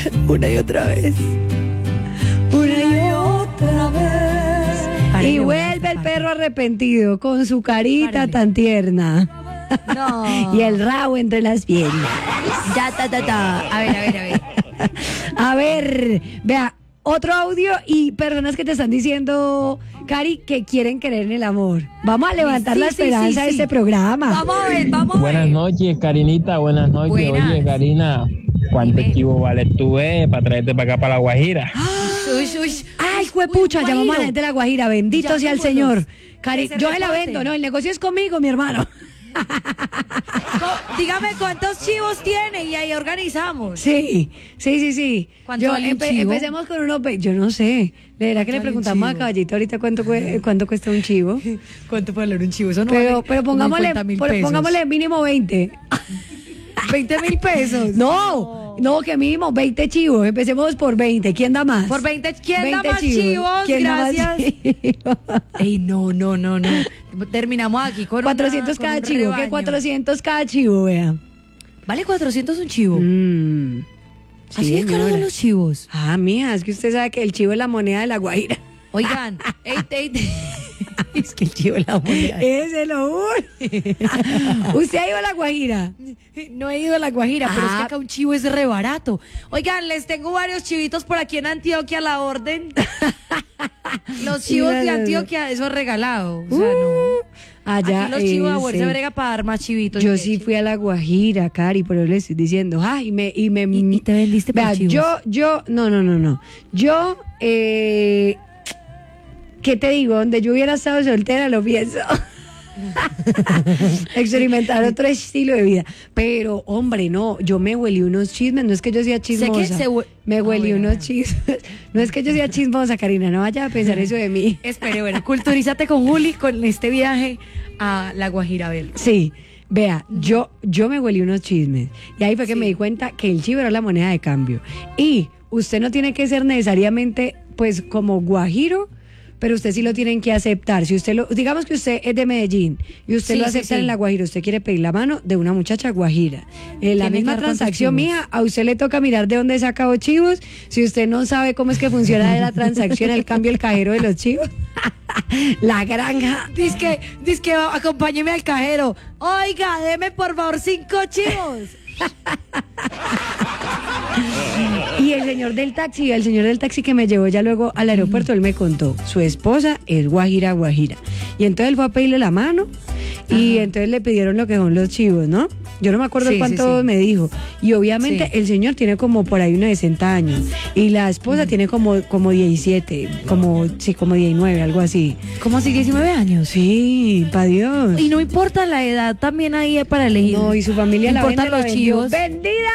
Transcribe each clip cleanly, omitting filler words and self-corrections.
Una y otra vez. Una y otra vez. Y vuelve el perro arrepentido con su carita tan tierna. No. Y el rabo entre las piernas. Ya, A ver. A ver, vea, otro audio y personas que te están diciendo, Cari, que quieren creer en el amor. Vamos a levantar la esperanza de este programa. Vamos a ver. Buenas noches, Karinita, buenas noches. Buenas. Oye, Karina, ¿cuánto Dime. chivo vale tú para traerte para acá, para La Guajira? Uy. Ay, juepucha, llamamos a la gente de La Guajira. Bendito sea el Señor. Cari, Que se yo se la reporte. vendo, no, el negocio es conmigo, mi hermano. Dígame cuántos chivos tiene y ahí organizamos. Sí. ¿Cuánto vale un chivo? Empecemos con unos... Yo no sé. De verdad que le vale un preguntamos a chivo? Caballito ahorita cuánto cuesta un chivo. ¿Cuánto puede valer un chivo? Eso no Pero vale como pongámosle, 50.000 pesos. pongámosle mínimo 20. 20.000 pesos. No, que mínimo 20 chivos. Empecemos por 20. ¿Quién da más? Por 20. ¿Quién 20 da más chivos? ¿Quién da más Gracias. chivos? Ey, no. Terminamos aquí con 400 cada chivo. ¿Qué 400 cada chivo, vea? ¿Vale 400 un chivo? ¿Así de caro señora. son los chivos? Ah, mía, es que usted sabe que el chivo es la moneda de La Guajira. Oigan, es que el chivo es la moneda. Ese lo ¿Usted ha ido a La Guajira? No he ido a La Guajira, pero es que Ah. acá un chivo es re barato. Oigan, les tengo varios chivitos por aquí en Antioquia a la orden. Los chivos de Antioquia, eso es regalado. O sea, no. Allá, Aquí los chivos a sí. se brega para dar más chivitos. Yo sí fui a La Guajira, Cari, pero le estoy diciendo, y te vendiste por vea, chivos. no. Yo, ¿qué te digo? Donde yo hubiera estado soltera, lo pienso. Experimentar otro estilo de vida. Pero, hombre, no, yo me huelí unos chismes, no es que yo sea chismosa. Me huelí unos chismes. No es que yo sea chismosa, Karina, no vaya a pensar eso de mí. Espere, bueno, culturízate con Juli con este viaje a La Guajira, a ver. Sí, vea, yo me huelí unos chismes. Y ahí fue que me di cuenta que el chivo era la moneda de cambio. Y usted no tiene que ser necesariamente, pues, como guajiro, pero usted sí lo tienen que aceptar. Si usted digamos que usted es de Medellín y usted Sí, lo sí, acepta sí. en La Guajira, usted quiere pedir la mano de una muchacha guajira. La Tiene que misma dar cuántos transacción chivos. mía, a usted le toca mirar de dónde saca los chivos. Si usted no sabe cómo es que funciona la transacción, el cambio, el cajero de los chivos. La granja. Dice que acompáñeme al cajero. Oiga, deme por favor 5 chivos. Y el señor del taxi que me llevó ya luego al aeropuerto, él me contó, su esposa es guajira. Y entonces él fue a pedirle la mano y entonces le pidieron lo que son los chivos, ¿no? Yo no me acuerdo Sí, cuánto sí. me dijo. Y obviamente Sí. el señor tiene como por ahí unos 60 años. Y la esposa tiene como 17, como 19, algo así. ¿Cómo así 19 años? Sí, pa' Dios. Y no importa la edad, también ahí para elegir. No, y su familia la importan vende, los la vendió. chivos. ¡Vendida!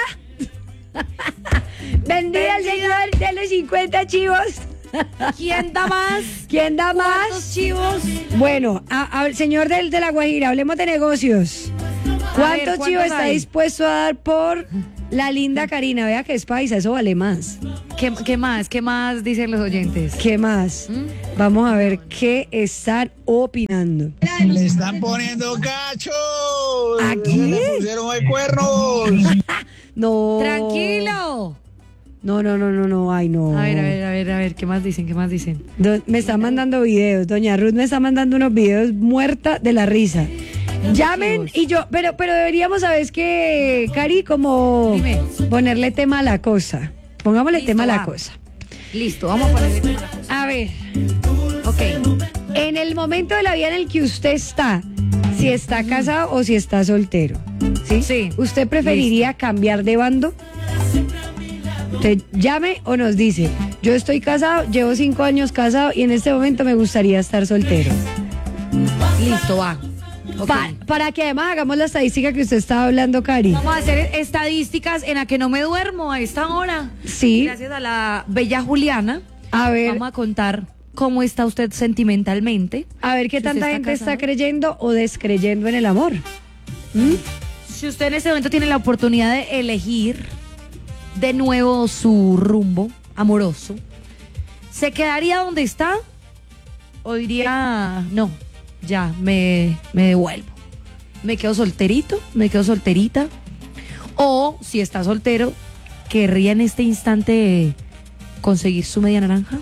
¡Vendida el señor de los 50 chivos! ¿Quién da más? ¿Quién da más? ¿Cuántos chivos? Bueno, señor de La Guajira, hablemos de negocios. ¿Cuántos ¿cuántos chivos está hay? dispuesto a dar por la linda Karina? Vea que es paisa, eso vale más. ¿Qué más? ¿Qué más dicen los oyentes? ¿Qué más? Vamos a ver qué están opinando. Le están poniendo cachos. ¿Aquí? Le pusieron de cuernos. No. ¡Tranquilo! No, ay no. A ver, ¿qué más dicen? Me están mandando videos, doña Ruth me está mandando unos videos muerta de la risa. Llamen y yo, pero deberíamos, ¿sabes qué, Cari? Como Dime. ponerle tema a la cosa. Pongámosle Listo, tema a la va. cosa. Listo, vamos a ponerle. A ver, Ok. en el momento de la vida en el que usted está, si está casado o si está soltero, ¿sí? Sí. ¿Usted preferiría cambiar de bando? Usted llame o nos dice, yo estoy casado, llevo 5 años casado y en este momento me gustaría estar soltero. Listo, va. Ok. Para que además hagamos la estadística que usted estaba hablando, Cari. Vamos a hacer estadísticas en la que no me duermo a esta hora. Sí. Gracias a la bella Juliana. A ver, Vamos a contar cómo está usted sentimentalmente. qué si tanta usted está gente está casado. creyendo o descreyendo en el amor. Si usted en este momento tiene la oportunidad de elegir de nuevo su rumbo amoroso, ¿se quedaría donde está? ¿O diría, no, ya, me devuelvo? ¿Me quedo solterito? ¿Me quedo solterita? O, si está soltero, querría en este instante conseguir su media naranja?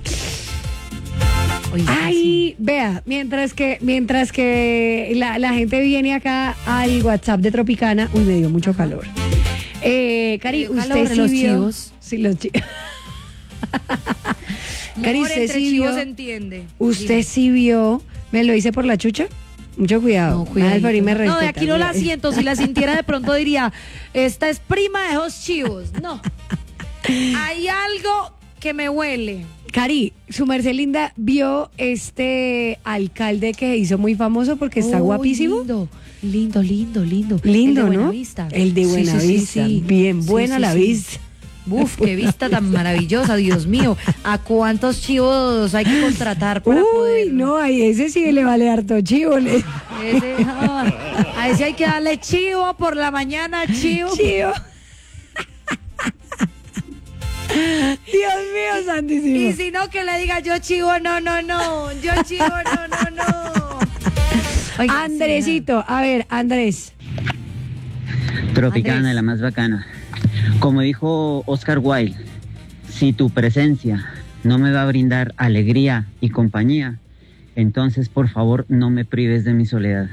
Oye, Ay, vea, mientras que la gente viene acá al WhatsApp de Tropicana, uy, me dio mucho calor. Cari, dio usted calor, sí los vio. chivos. Sí, los chivos. Cari, Amor, usted entre sí chivos vio. se entiende. Usted Dime. sí vio. ¿Me lo hice por la chucha? Mucho cuidado. No, cuidadito. Nadie me No, de respeta, aquí no la cuidado. siento. Si la sintiera de pronto diría, esta es prima de esos chivos. No. Hay algo que me huele. Cari, su merced linda vio este alcalde que se hizo muy famoso porque está Uy, guapísimo. Lindo. Lindo, El de ¿no? Buenavista. El de Sí, Buenavista. sí. Bien Sí, buena sí, la sí. vista. Uf, qué vista tan maravillosa, Dios mío. ¿A cuántos chivos hay que contratar para poder? Uy, no, a ese sí le vale harto chivo. A ese hay que darle chivo por la mañana, chivo. Chivo. Dios mío, santísimo. Y si no, que le diga yo chivo, no. Yo chivo, no. Oiga, Andresito, a ver, Andrés. Tropicana, Andrés. la más bacana. Como dijo Oscar Wilde, si tu presencia no me va a brindar alegría y compañía, entonces por favor no me prives de mi soledad.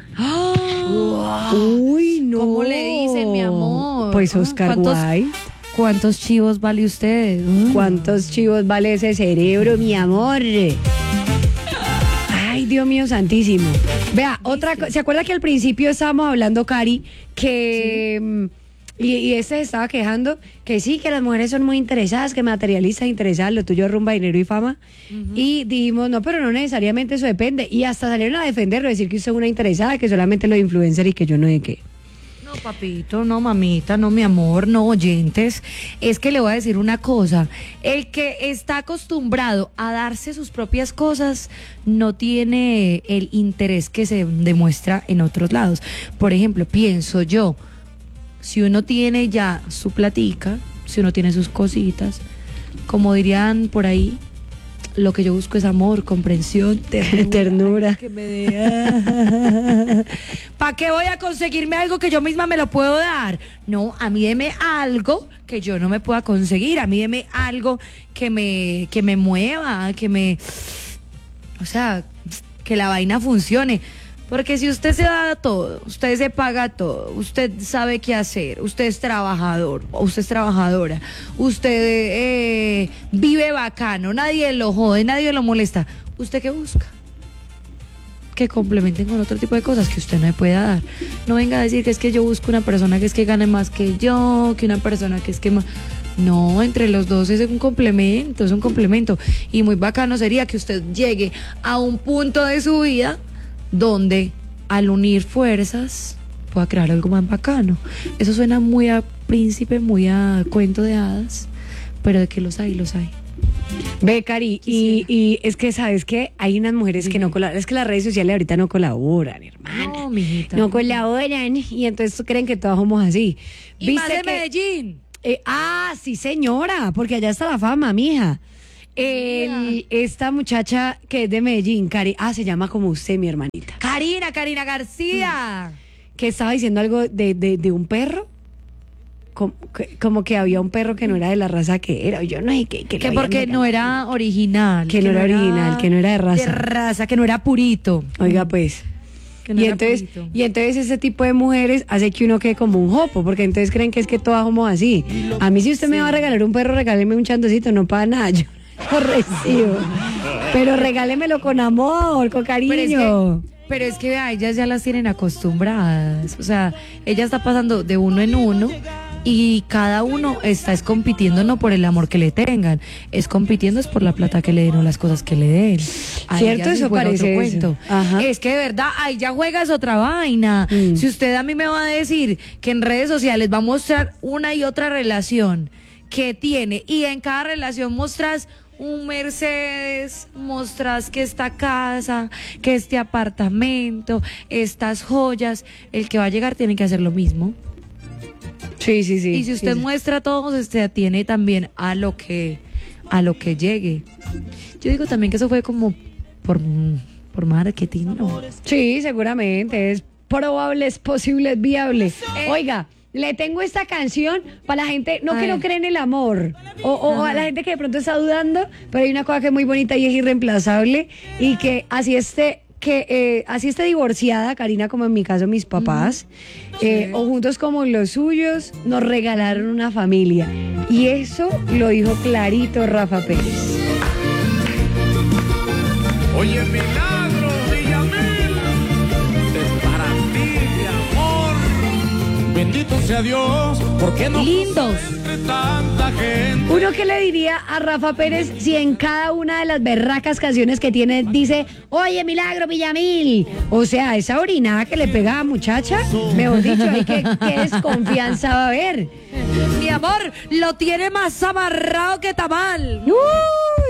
Uy, no. ¿Cómo le dicen, mi amor? Pues Oscar Wilde. ¿Cuántos chivos vale usted? ¿Cuántos chivos vale ese cerebro, mi amor? Ay, Dios mío santísimo. Vea, otra cosa. ¿Se acuerda que al principio estábamos hablando, Cari, que... Y este se estaba quejando que sí, que las mujeres son muy interesadas, que materialistas interesadas, lo tuyo es rumba, dinero y fama. Y dijimos, no, pero no necesariamente eso depende. Y hasta salieron a defenderlo, decir que usted es una interesada, que solamente lo de influencer y que yo no sé qué. No, papito, no, mamita, no, mi amor, no, oyentes. Es que le voy a decir una cosa. El que está acostumbrado a darse sus propias cosas no tiene el interés que se demuestra en otros lados. Por ejemplo, pienso yo, si uno tiene ya su platica, si uno tiene sus cositas, como dirían por ahí, lo que yo busco es amor, comprensión, Ternura. que me dé. ¿Para qué voy a conseguirme algo que yo misma me lo puedo dar? No, a mí deme algo que yo no me pueda conseguir. A mí deme algo que me mueva, o sea, que la vaina funcione. Porque si usted se da todo, usted se paga todo, usted sabe qué hacer, usted es trabajador, usted es trabajadora, usted vive bacano, nadie lo jode, nadie lo molesta, ¿usted qué busca? Que complementen con otro tipo de cosas que usted no me pueda dar. No venga a decir que es que yo busco una persona que es que gane más que yo, que una persona que es que más... No, entre los dos es un complemento. Y muy bacano sería que usted llegue a un punto de su vida donde al unir fuerzas pueda crear algo más bacano. Eso suena muy a príncipe, muy a cuento de hadas, pero de que los hay. Ve, Cari, y es que, ¿sabes qué? Hay unas mujeres que no colaboran. Es que las redes sociales ahorita no colaboran, hermana. No, mijita. No colaboran y entonces creen que todos somos así. Y más de Medellín. Sí, señora, porque allá está la fama, mija. Esta muchacha que es de Medellín, Cari, se llama como usted, mi hermanita. Karina García. Que estaba diciendo algo de un perro. Como que había un perro que no era de la raza que era. Yo no sé qué. Que porque no era original. Que no era original, que no era de raza. De raza, que no era purito. Oiga, pues. Que no Y era entonces, purito. y entonces ese tipo de mujeres hace que uno quede como un jopo, porque entonces creen que es que todas somos así. A mí si usted me va a regalar un perro, regáleme un chandocito, no para nada, yo lo recibo. Pero regálemelo con amor, con cariño. Pero es que vea, ellas ya las tienen acostumbradas. O sea, ella está pasando de uno en uno y cada uno es compitiendo no por el amor que le tengan, es compitiendo es por la plata que le den o las cosas que le den. Ahí Cierto, ya sí eso juega parece otro eso. cuento. Ajá. Es que de verdad, ahí ya juega es otra vaina. Si usted a mí me va a decir que en redes sociales va a mostrar una y otra relación que tiene y en cada relación mostras un Mercedes, mostras que esta casa, que este apartamento, estas joyas, el que va a llegar tiene que hacer lo mismo. Sí. Y si usted sí. muestra todo, se atiene también a lo que llegue. Yo digo también que eso fue como por marketing, ¿no? Sí, seguramente. Es probable, es posible, es viable. Oiga, le tengo esta canción para la gente, no que no cree en el amor, o a la gente que de pronto está dudando, pero hay una cosa que es muy bonita y es irreemplazable, y que así esté divorciada, Karina, como en mi caso mis papás, o juntos como los suyos, nos regalaron una familia. Y eso lo dijo clarito Rafa Pérez. Oye, milagro, Villamil, es para ti, mi amor. Bendito sea Dios, porque no lindos. entre tanta gente. ¿Uno qué le diría a Rafa Pérez si en cada una de las berracas canciones que tiene dice, oye, milagro, Villamil? O sea, esa orinada que le pega a muchacha, mejor dicho, ahí qué desconfianza va a haber. Mi amor, lo tiene más amarrado que tamal.